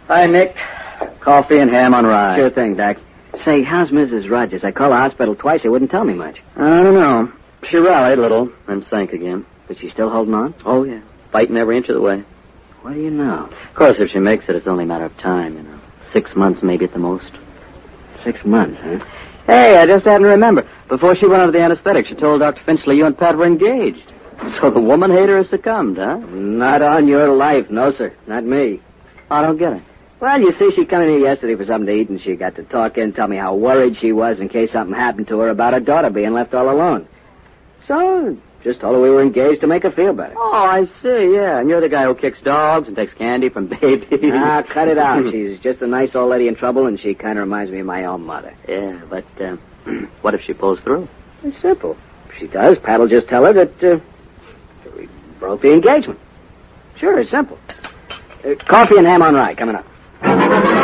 Hi, Nick. Coffee and ham on rye. Sure thing, Doc. Say, how's Mrs. Rogers? I called the hospital twice. They wouldn't tell me much. I don't know. She rallied a little, then sank again. But she's still holding on? Oh, yeah. Fighting every inch of the way. What do you know? Of course, if she makes it, it's only a matter of time, 6 months, maybe at the most. 6 months, huh? Hey, I just happened to remember. Before she went under the anesthetic, she told Dr. Finchley you and Pat were engaged. So the woman hater has succumbed, huh? Not on your life. No, sir. Not me. I don't get it. Well, you see, she come in here yesterday for something to eat, and she got to talking and tell me how worried she was in case something happened to her about her daughter being left all alone. So, just told her we were engaged to make her feel better. Oh, I see, yeah. And you're the guy who kicks dogs and takes candy from babies. Ah, cut it out. She's just a nice old lady in trouble, and she kind of reminds me of my own mother. Yeah, but what if she pulls through? It's simple. If she does, Pat'll just tell her that we broke the engagement. Sure, it's simple. Coffee and ham on rye coming up.